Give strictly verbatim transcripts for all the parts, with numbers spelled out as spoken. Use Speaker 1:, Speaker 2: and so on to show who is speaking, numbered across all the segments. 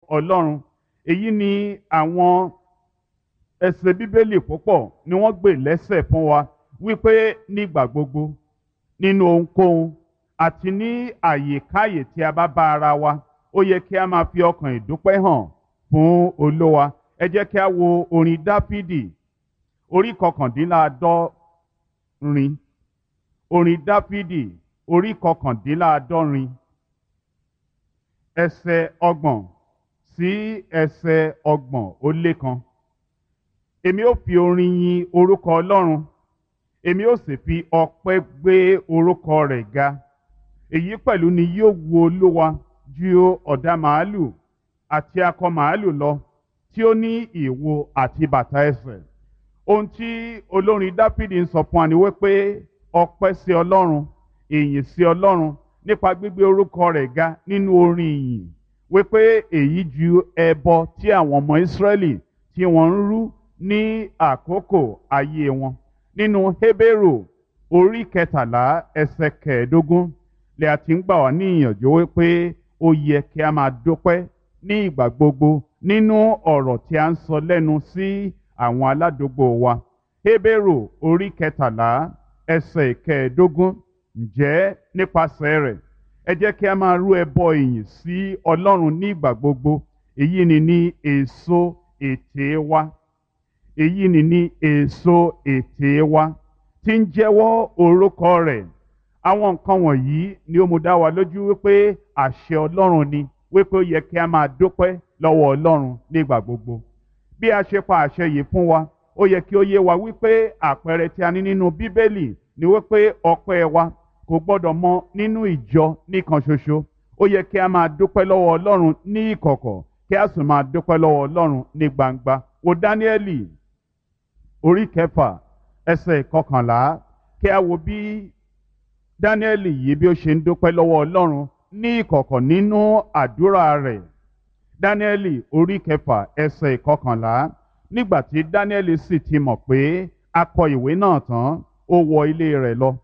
Speaker 1: Ọlọ́run. Èyí ni àwọn ẹsẹ̀ bíbélì púpọ̀ ni wọ́n gbè lẹ́sẹ̀ fún wa wípé nígbà gbogbo nínú ohunkóhun àti ní àyèkáyè tí a bá bá ara wa ó yẹ kí a máa fi ọkàn ìdúpẹ́ hàn fún Olúwa. Ẹ jẹ́ kí a wo orin Dáfídì orí kọkàndínláàádọ́rin orin Dáfídì orí kọkàndínláàádọ́rin ẹsẹ̀ ọgbọ̀n sí ẹsẹ̀ ọgbọ̀n ó lé kan. Èmi ó fi orin yin orúkọ Ọlọ́run, èmi ó sì fi ọpẹ́ gbé orúkọ rẹ̀ ga. Èyí pẹ̀lú ni yóò wu Olúwa ju ọ̀dà màálù àti akọ màálù lọ tí ó ní ìwo àti bàtà ẹsẹ̀. Ohun tí olórin Dáfídì ń sọ fún wa ni wípé ọpẹ́ sí Ọlọ́run, ìyìn sí Ọlọ́run nípa gbígbé orúkọ rẹ̀ ga nínú orin ìyìn, wípé èyí ju ẹbọ tí àwọn ọmọ Ísírẹ́lì tí wọ́n ń rú ní àkókò ayé wọn. Nínú Hébérù orí kẹtàlá ẹsẹ̀ kẹẹ̀ẹ́dógún lè àti ń gbà wá ní ìyànjú wípé ó yẹ kí a máa dúpẹ́ ní ìgbà gbogbo nínú ọ̀rọ̀ tí a ń sọ lẹ́nu sí àwọn aládùúgbò wa. Hébérù orí kẹtàlá ẹsẹ̀ kẹẹ̀ẹ́dógún, ǹjẹ́ nípasẹ̀ rẹ̀ ẹ jẹ́ kí a máa rú ẹbọ ìyìn sí Ọlọ́run ní ìgbà gbogbo. Èyí ni ní èso ètè wa. Èyí ni ní èso ètè wa tí ń jẹ́wọ́ orúkọ rẹ̀. Àwọn nǹkan wọ̀nyí ni ó mú dá wa lójú wípé àṣẹ Ọlọ́run ni wípé ó yẹ kí a máa dúpẹ́ lọ́wọ́ Ọlọ́run nígbà gbogbo. Bí a ṣe pa àṣẹ yìí fún wa, ó yẹ kí ó yé wa wípé àpẹẹrẹ tí a ní nínú Bíbélì ni wípé ọpẹ́ wa kò gbọ́dọ̀ mọ nínú ìjọ nìkan ṣoṣo. Ó yẹ kí a máa dúpẹ́ lọ́wọ́ Ọlọ́run ní ìkọ̀kọ̀ kí a sì máa dúpẹ́ lọ́wọ́ Ọlọ́run ní gbangba. Wo Dáníẹ́lì orí kẹfà ẹsẹ̀ kọkànlá kí a wo bí Dáníẹ́lì yìí bí ó ṣe ń dúpẹ́ lọ́wọ́ Ọlọ́run ní ìkọ̀kọ̀ nínú àdúrà rẹ̀. Dáníẹ́lì orí kẹfà ẹsẹ̀ kọkànlá. Nígbà tí Dáníẹ́lì sì ti mọ̀ pé a kọ ìwé náà tán, ó wọ ilé rẹ̀ lọ.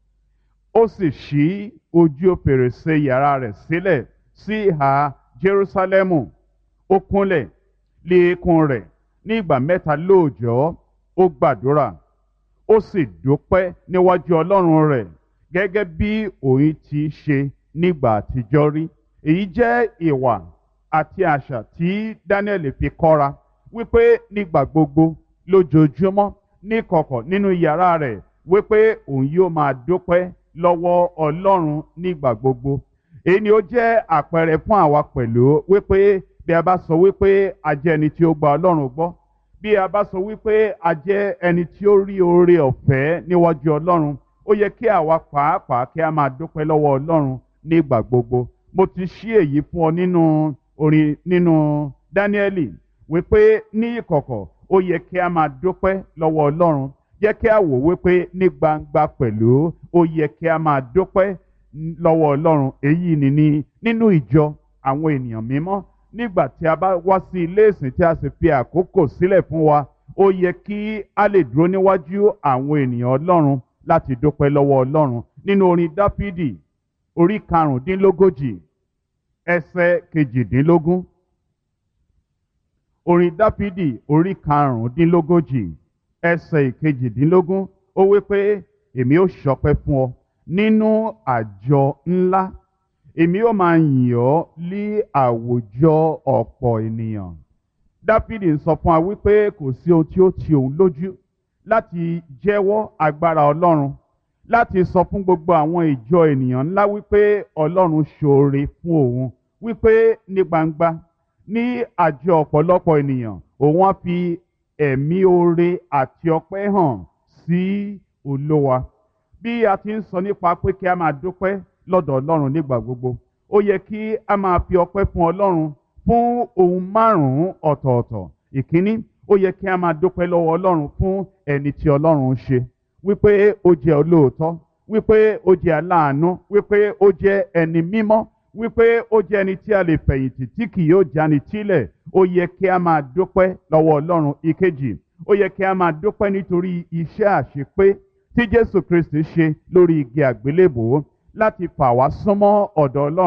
Speaker 1: Ó sì ṣí ojú fèrèsé yàrá rẹ̀ sílẹ̀ sí ìhà Jerúsálẹ́mù. Ó kúnlẹ̀ lé eékún rẹ̀ ní ìgbà mẹ́ta lóòjọ́. Ó gbàdúrà, ó sì dúpẹ́ níwájú Ọlọ́run rẹ̀ gẹ́gẹ́ bí òun ti ṣe nígbà àtijọ́ rí. Èyí jẹ́ ìwà àti àṣà tí Dáníẹ́lì fi kọ́ra wípé nígbà gbogbo lójoojúmọ́ níkọ̀kọ̀ nínú yàrá rẹ̀ wípé òun yóò máa dúpẹ́ lọ́wọ́ Ọlọ́run nígbà gbogbo. Èyí ni ó jẹ́ àpẹẹrẹ fún àwa pẹ̀lú wípé bí a bá sọ wípé a jẹ́ ẹni tí ó gba Ọlọ́run gbọ́, bí a bá sọ wípé a jẹ́ ẹni tí ó rí oore ọ̀fẹ́ níwájú Ọlọ́run, ó yẹ kí àwa pàápàá kí a máa dúpẹ́ lọ́wọ́ Ọlọ́run nígbà gbogbo. Mo ti ṣí èyí fún ọ nínú orin nínú Dáníẹ́lì wípé ní ìkọ̀kọ̀ ó yẹ kí a máa dúpẹ́ lọ́wọ́ Ọlọ́run. Jẹ́ kí a wò wípé ní gbangba pẹ̀lú ó yẹ kí a máa dúpẹ́ lọ́wọ́ Ọlọ́run. Èyí ni ní nínú ìjọ àwọn ènìyàn mímọ́. Nígbà tí a bá wá sí ilé ìsìn tí a sì fi àkókò sílẹ̀ fún wa, ó yẹ kí a lè dúró níwájú àwọn ènìyàn Ọlọ́run láti dúpẹ́ lọ́wọ́ Ọlọ́run. Nínú orin Dáfídì orí karùndínlógójì ẹsẹ̀ kejìdínlógún. Orin Dáfídì orí karùndínlógójì ẹsẹ̀ kejìdínlógún, ó wí pé èmi ó ṣọpẹ́ fún ọ nínú àjọ ńlá, èmi ó máa yìn ọ́ lí àwùjọ ọ̀pọ̀ ènìyàn. Dáfídì ń sọ fún wa wípé kò sí ohun tí ó ti òun lójú láti jẹ́wọ́ agbára Ọlọ́run, láti sọ fún gbogbo àwọn ìjọ ènìyàn ńlá wípé Ọlọ́run ṣoore fún òun, wípé ní gbangba ní àjọ ọ̀pọ̀lọpọ̀ ènìyàn òun á fi ẹ̀mí oore àti ọpẹ́ hàn sí Olúwa. Bí a ti ń sọ nípa pé kí a máa dúpẹ́ lọ́dọ̀ Ọlọ́run nígbà gbogbo, ó yẹ kí a máa fi ọpẹ́ fún Ọlọ́run fún ohun márùn-ún ọ̀tọ̀ọ̀tọ̀. Ìkíní, ó yẹ kí a máa dúpẹ́ lọ́wọ́ Ọlọ́run fún ẹni tí Ọlọ́run ń ṣe, wípé ó jẹ́ olóòótọ́, wípé ó jẹ́ aláàánú, wípé ó jẹ́ ẹni mímọ́, wípé ó jẹ́ ẹni tí a lè fẹ̀yìntì tí kì yóò jáni tílẹ̀. Ó yẹ kí a máa dúpẹ́ lọ́wọ́ Ọlọ́run. Ìkejì, ó yẹ kí a máa dúpẹ́ nítorí iṣẹ́ àṣepé tí Jésù Kristi ṣe lórí igi àgbélébùú láti fà wá súnmọ́ ọ̀dọ̀ Ọlọ́run,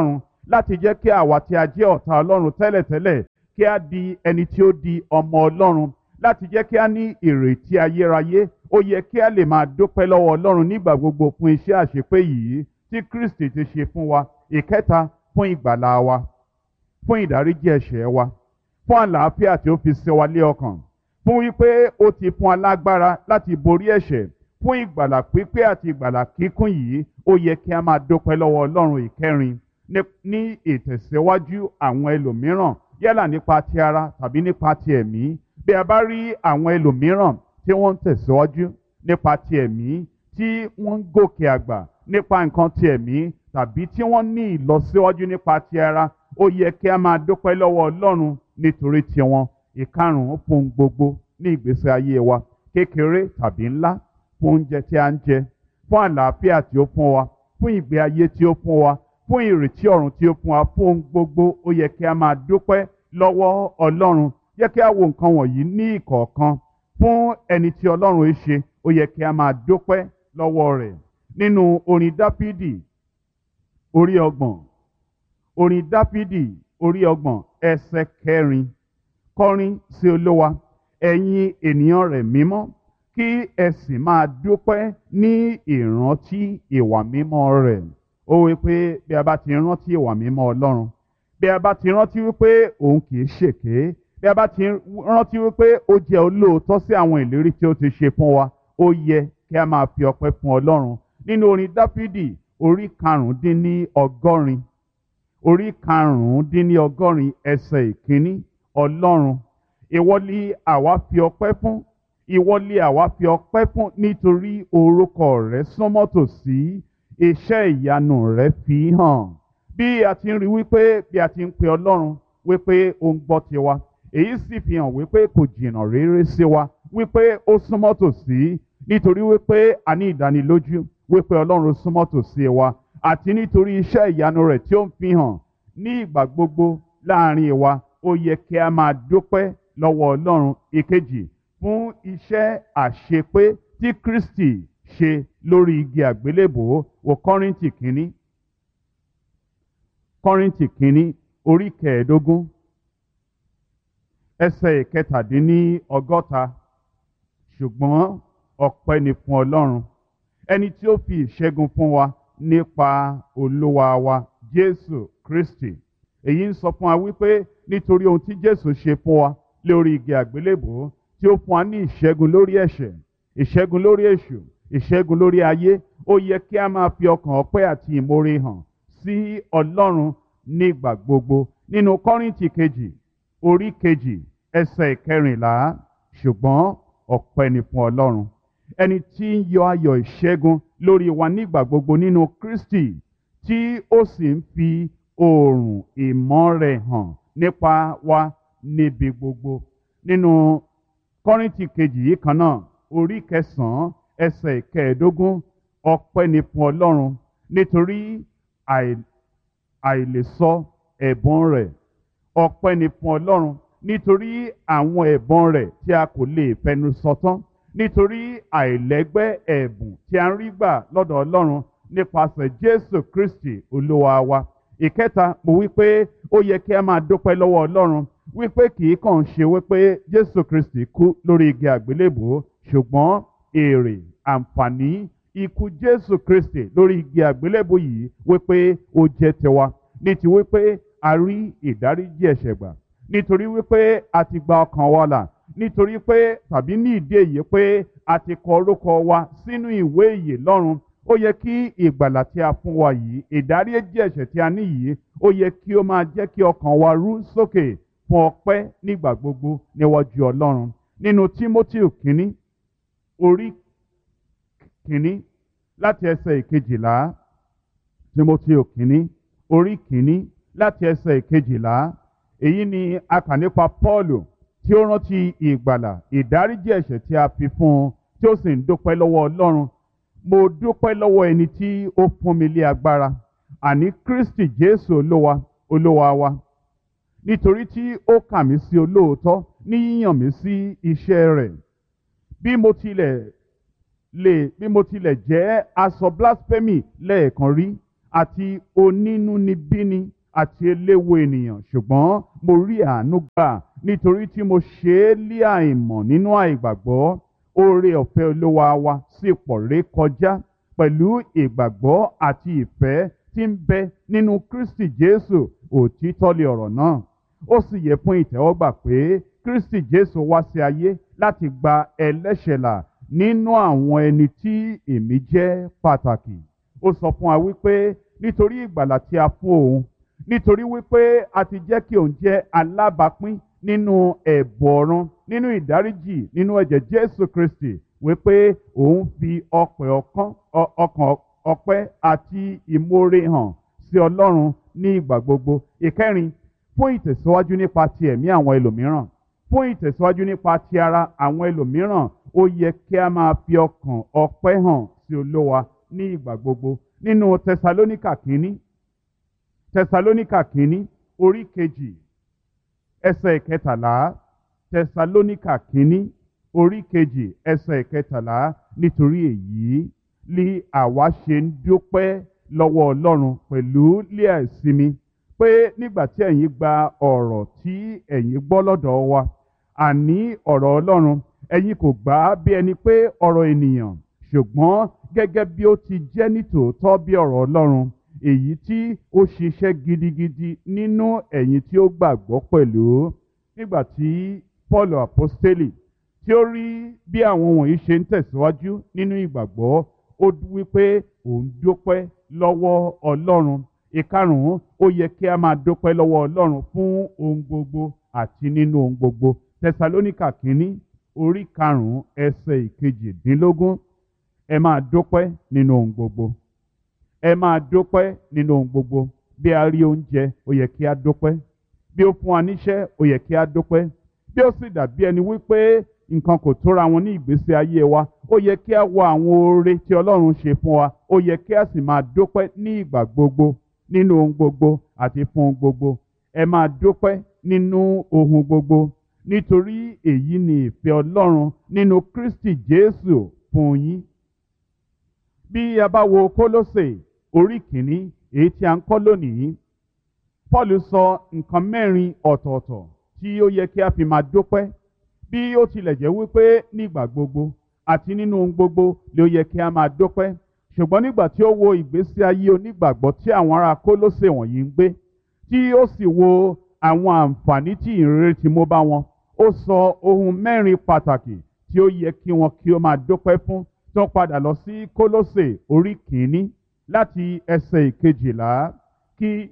Speaker 1: láti jẹ́ kí àwa tí a jẹ́ ọ̀tá Ọlọ́run tẹ́lẹ̀tẹ́lẹ̀ kí a di ẹni tí ó di ọmọ Ọlọ́run, láti jẹ́ kí a ní ìrètí ayérayé. Ó yẹ kí a lè máa dúpẹ́ lọ́wọ́ Ọlọ́run nígbà gbogbo fún iṣẹ́ àṣepé yìí tí Kristi ti ṣe fún wa. Ìkẹta, fún ìgbàlà wa, fún ìdáríjì ẹ̀ṣẹ̀ wa, fún àlàáfíà tí ó fi ṣe wa lé ọkàn, fún wípé ó ti fún alágbára láti borí ẹ̀ṣẹ̀, fún ìgbàlà pípé àti ìgbàlà kíkún yìí. Ó yẹ kí a máa dúpẹ́ lọ́wọ́ Ọlọ́run. Ìkẹrin, ní ìtẹ̀síwájú àwọn ẹlòmíràn yálà nípa ti ara tàbí nípa ti ẹ̀mí. Bí a bá rí àwọn ẹlòmíràn tí wọ́n ń tẹ̀síwájú nípa ti ẹ̀mí, tí wọ́n ń gòkè àgbà nípa nǹkan ti ẹ̀mí, tàbí tí wọ́n ní ìlọsíwájú nípa ti ara, ó yẹ kí a máa dúpẹ́ lọ́wọ́ Ọlọ́run nítorí tiwọn. Ìkarùn-ún, fún gbogbo ní ìgbésí ayé wa, kékeré tàbí ńlá, fún oúnjẹ tí a ń jẹ, fún àlàáfíà tí ó fún wa, fún ìgbé ayé tí ó fún wa, fún ìrètí ọ̀run tí ó fún wa, fún gbogbo. Ó yẹ kí a máa dúpẹ́ lọ́wọ́ Ọlọ́run. Yẹ kí a wo nǹkan wọ̀nyí ní ìkọ̀ọ̀kan. Fún ẹni tí Ọlọ́run ń ṣe, ó yẹ kí a máa dúpẹ́ lọ́wọ́ rẹ̀. Nínú orin Dáfídì orí ọgbọ̀n, orin Dáfídì orí ọgbọ̀n ẹsẹ̀ kẹrin, kọrin sí Olúwa ẹ̀yin ènìyàn rẹ̀ mímọ́, kí ẹ sì máa dúpẹ́ ní ìrántí ìwà mímọ́ rẹ̀. Ó wí pé bí a bá ti rántí ìwà mímọ́ Ọlọ́run, bí a bá ti rántí wípé òun kì í ṣèké, bí a bá ti rántí wípé ó jẹ́ olóòótọ́ sí àwọn ìlérí tí ó ti ṣe fún wa, ó yẹ kí a máa fi ọpẹ́ fún Ọlọ́run. Nínú orin Dáfídì orí karùndínní ọgọ́rin, orí karùndínní ọgọ́rin ẹsẹ̀ ìkíní, Ọlọ́run, ìwọ ni àwa fi ọpẹ́ fún, ìwọ ni àwa fi ọpẹ́ fún nítorí orúkọ rẹ̀ súnmọ́ tòsí, iṣẹ́ ìyanu rẹ̀ fi hàn. Bí a ti ń rí wípé bí a ti ń pe Ọlọ́run wípé ó ń gbọ́ tiwa, èyí sì fi hàn wípé kò jìnnà réré sí wa, wípé ó súnmọ́ tòsí, nítorí wípé a ní ìdánilójú wípé Ọlọ́run súnmọ́ tòsí wa, àti nítorí iṣẹ́ ìyanu rẹ̀ tí ó ń fi hàn ní ìgbà gbogbo láàrin wa. Ó yẹ kí a máa dúpẹ́ lọ́wọ́ Ọlọ́run. Ìkejì, fún iṣẹ́ àṣepé tí Kristi ṣe lórí igi àgbélébòó. Wo Kọ́ríńtì kínní, Kọ́ríńtì kínní orí kẹẹ̀ẹ́dógún ẹsẹ̀ ìkẹtàdínní ọgọ́ta. Ṣùgbọ́n ọpẹ́ ni fún Ọlọ́run, ẹni tí ó fi ìṣẹ́gun fún wa nípa Olúwa wa Jésù Kristi. Èyí ń sọ fún wa wípé nítorí ohun tí Jésù ṣe fún wa lórí igi àgbélébòó, tí ó fún wa ní ìṣẹ́gun lórí ẹ̀ṣẹ̀, ìṣẹ́gun lórí èṣù, ìṣẹ́gun lórí ayé, ó yẹ kí a máa fi ọkàn ọpẹ́ àti ìmoore hàn sí Ọlọ́run nígbà gbogbo. Nínú Kọ́ríńtì kejì orí kejì ẹsẹ̀ ìkẹrìnlá, ṣùgbọ́n ọpẹ́ ni fún Ọlọ́run, ẹni tí ń yọ ayọ̀ ìṣẹ́gun lórí wa nígbà gbogbo nínú Kristi, tí ó sì ń fi oòrùn ìmọ́ rẹ̀ hàn nípa wa níbi gbogbo. Nínú Kọ́ríńtì kejì yìí kan náà orí kẹsàn-án ẹsẹ̀ ìkẹẹ̀ẹ́dógún, ọpẹ́ ni fún Ọlọ́run nítorí àìlèsọ ẹ̀bùn rẹ̀. Ọpẹ́ ni fún Ọlọ́run nítorí àwọn ẹ̀bùn rẹ̀ tí a kò lè fẹnu sọ tán, nítorí àìlẹ́gbẹ́ ẹ̀bùn tí a ń rí gbà lọ́dọ̀ Ọlọ́run nípasẹ̀ Jésù Kristi Olúwa wa. Ìkẹta, mo wí pé ó yẹ kí a máa dúpẹ́ lọ́wọ́ Ọlọ́run wípé kì í kàn ṣe wípé Jésù Kristi kú lórí igi àgbélébòó, ṣùgbọ́n èrè àǹfààní ikú Jésù Kristi lórí igi àgbélébòó yìí wípé ó jẹ́ tiwa, ní ti wípé a rí ìdáríjì ẹ̀ṣẹ̀ gbà, nítorí wípé a ti gba ọkàn wa là, nítorí pé tàbí ní ìdí èyí pé a ti kọ orúkọ wa sínú ìwé ìyè lọ́run. Ó yẹ kí ìgbàlà tí a fún wa yìí, ìdáríjì ẹ̀ṣẹ̀ tí a ní yìí, ó yẹ kí ó máa jẹ́ kí ọkàn wa rú sókè fún ọpẹ́ nígbà gbogbo níwájú Ọlọ́run. Nínú Tímótì kínní orí kínní láti ẹsẹ̀ ìkejìlá, Tímótì kínní orí kínní láti ẹsẹ̀ ìkejìlá, èyí ni a kà nípa Pọ́ọ̀lù tí ó rántí ìgbàlà ìdáríjì ẹ̀ṣẹ̀ tí a fi fún un, tí ó sì ń dúpẹ́ lọ́wọ́ Ọlọ́run. Mo dúpẹ́ lọ́wọ́ ẹni tí ó fún mi lé agbára, àní Kristi Jésù Olúwa Olúwa wa, nítorí tí ó kà mí sí olóòótọ́ ní yíyàn mí sí iṣẹ́ rẹ̀. Bí mo tilẹ̀ lè bí mo tilẹ̀ jẹ́ aṣọ blasphemy lẹ́ẹ̀kan rí, àti onínúnibíni àti eléwo ènìyàn, ṣùgbọ́n mo rí àánú gbà nítorí tí mo ṣe é lí àìmọ̀ nínú àìgbàgbọ́. Oore ọ̀fẹ́ Olúwa wa sì pọ̀ rékọjá pẹ̀lú ìgbàgbọ́ àti ìfẹ́ tí ń bẹ nínú Kristi Jésù. Òtítọ́ lé ọ̀rọ̀ náà. Ó sì yẹ fún ìtẹ́wọ́gbà pé Kristi Jésù wá sí ayé láti gba ẹlẹ́ṣẹ̀ là. Nínú àwọn ẹni tí èmi jẹ́ pàtàkì, ó sọ fún wa wípé nítorí ìgbàlà tí a fún òun, nítorí wípé a ti jẹ́ kí òun jẹ́ alábàápín nínú ẹ̀bùn ọ̀run, nínú ìdáríjì, nínú ẹ̀jẹ̀ Jésù Kristi, wípé òun fi ọpẹ́ ọkàn ọkàn ọpẹ́ àti ìmoore hàn sí Ọlọ́run ní ìgbà gbogbo. Ìkẹrin, fún ìtẹ̀síwájú nípa ti ẹ̀mí àwọn ẹlòmíràn, fún ìtẹ̀síwájú nípa ti ara àwọn ẹlòmíràn, ó yẹ kí a máa fi ọkàn ọpẹ́ hàn sí Olúwa ní ìgbà gbogbo. Nínú Tẹsalóníkà kínní, Tẹsalóníkà kínní orí kejì ẹsẹ̀ ìkẹtàlá. Tẹsalóníkà kínní orí kejì ẹsẹ̀ ìkẹtàlá. Nítorí èyí li àwa ṣe ń dúpẹ́ lọ́wọ́ Ọlọ́run pẹ̀lú lé àìsinmi, pé nígbà tí ẹ̀yin gba ọ̀rọ̀ tí ẹ̀yin gbọ́ lọ́dọ̀ wa, àní ọ̀rọ̀ Ọlọ́run, ẹ̀yin kò gbà á bí ẹni pé ọ̀rọ̀ ènìyàn, ṣùgbọ́n gẹ́gẹ́ bí ó ti jẹ́ nítòótọ́ bí ọ̀rọ̀ Ọlọ́run, èyí tí ó ṣiṣẹ́ gidigidi nínú ẹ̀yin tí ó gbàgbọ́ pẹ̀lú. Nígbà tí Paul apostoli tí ó rí bí àwọn wọ̀nyí ṣe ń tẹ̀síwájú nínú ìgbàgbọ́, ó wí pé òun dúpẹ́ lọ́wọ́ Ọlọ́run. Ìkarùn-ún, ó yẹ kí a máa dúpẹ́ lọ́wọ́ Ọlọ́run fún ohun gbogbo àti nínú ohun gbogbo. Tẹsalóníkà kínní orí karùn-ún ẹsẹ̀ ìkejìdínlógún. Ẹ máa dúpẹ́ nínú ohun gbogbo. Ẹ máa dúpẹ́ nínú ohun gbogbo. Bí a rí oúnjẹ, ó yẹ kí a dúpẹ́. Bí ó fún wa níṣẹ́, ó yẹ kí a dúpẹ́. Bí ó sì dàbí ẹni wípé nǹkan kò tóra wọn ní ìgbésí ayé wa, ó yẹ kí a wo àwọn oore tí Ọlọ́run ṣe fún wa. Ó yẹ kí a sì máa dúpẹ́ ní ìgbà gbogbo, nínú ohun gbogbo àti fún ohun gbogbo. Ẹ máa dúpẹ́ nínú ohun gbogbo, nítorí èyí ni ìfẹ́ Ọlọ́run nínú Kristi Jésù fún yín. Bí a bá wo Kólósè orí kìíní, èyí tí a ń kọ́ lónìí, Paul sọ nǹkan mẹ́rin ọ̀tọ̀ọ̀tọ̀ tí ó yẹ kí a fi máa dúpẹ́. Bí ó tilẹ̀ jẹ́ wípé nígbà gbogbo àti nínú ohun gbogbo ló yẹ kí a máa dúpẹ́, ṣùgbọ́n nígbà tí ó wo ìgbésí ayé onígbàgbọ́ tí àwọn ará Kólósè wọ̀nyí ń gbé, tí ó sì wo àwọn àǹfààní tí ìrere ti mú bá wọn, ó sọ ohun mẹ́rin pàtàkì tí ó yẹ kí wọn kí ó máa dúpẹ́ fún. Tó padà lọ sí Kólósè orí kìíní láti ẹsẹ̀ ìkejìlá. Kí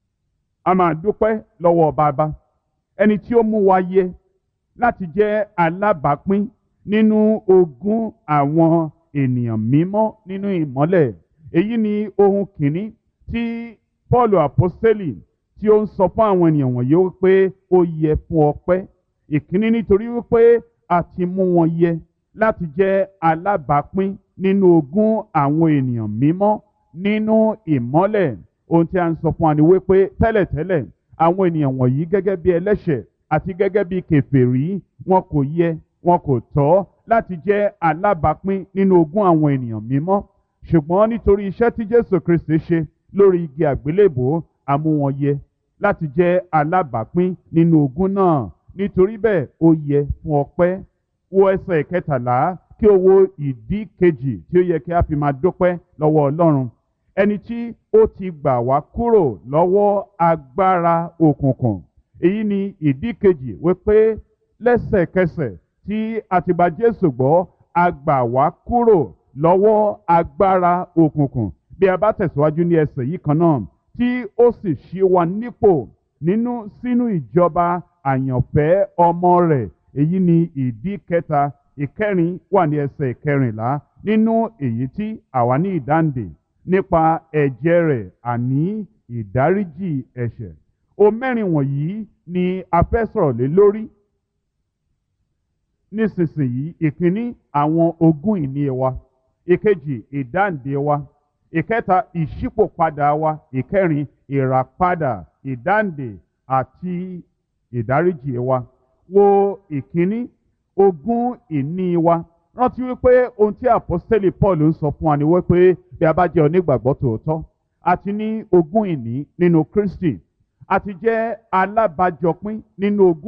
Speaker 1: a máa dúpẹ́ lọ́wọ́ Baba, ẹni tí ó mú wa yẹ láti jẹ́ alábàápín nínú ogún àwọn ènìyàn mímọ́ nínú ìmọ́lẹ̀. Èyí ni ohun kìíní tí Paul apostoli tí ó ń sọ fún àwọn ènìyàn wọ̀nyí wípé ó yẹ fún ọpẹ́. Ìkíní, nítorí wípé a ti mú wọn yẹ láti jẹ́ alábàápín nínú ogún àwọn ènìyàn mímọ́ nínú ìmọ́lẹ̀. Ohun tí a ń sọ fún wa ni wípé tẹ́lẹ̀tẹ́lẹ̀ àwọn ènìyàn wọ̀nyí gẹ́gẹ́ bí ẹlẹ́ṣẹ̀ àti gẹ́gẹ́ bí kèfèrí, wọn kò yẹ, wọn kò tọ́ láti jẹ́ alábàápín nínú ogún àwọn ènìyàn mímọ́. Ṣùgbọ́n nítorí iṣẹ́ tí Jésù Kristi ṣe lórí igi àgbélébùú, a mú wọn yẹ láti jẹ́ alábàápín nínú ogún náà. Nítorí bẹ́ẹ̀ ó yẹ fún ọpẹ́. Wo ẹsẹ̀ ìkẹtàlá kí o wo ìdí kejì tí ó yẹ kí a fi máa dúpẹ́ lọ́wọ́ Ọlọ́run. Ẹni tí ó ti gbà wá kúrò lọ́wọ́ agbára òkùnkùn. Èyí ni ìdí kejì, wípé lẹ́sẹ̀kẹsẹ̀ tí a ti gba Jésù gbọ́, a gbà wá kúrò lọ́wọ́ agbára òkùnkùn. Bí a bá tẹ̀síwájú ní ẹsẹ̀ yìí kan náà, tí ó sì ṣí wa nípò nínú sínú ìjọba àyànfẹ́ ọmọ rẹ̀. Èyí ni ìdí kẹta. Ìkẹrin wà ní ẹsẹ̀ ìkẹrìnlá. Nínú èyí tí àwa ní ìdáǹdè nípa ẹ̀jẹ̀ rẹ̀, àní ìdáríjì ẹ̀ṣẹ̀. Ohun mẹ́rin wọ̀nyí ni a fẹ́ sọ̀rọ̀ lé lórí nísinsìnyí. Ìkíní, àwọn ogún ìní wa. Ìkejì, ìdáǹdè wa. Ìkẹta, ìṣípòpadà wa. Ìkẹrin, ìràpadà, ìdáǹdè àti ìdáríjì wa. Wo ìkíní, ogún ìní wa. Rántí wípé ohun tí àpọ́sítélì Paul ń sọ fún wa ni wípé bí a bá jẹ́ onígbàgbọ́ tòótọ́, a ti ní ogún ìní nínú Kristi. a ti jẹ́ alábàjọpín nínú ogún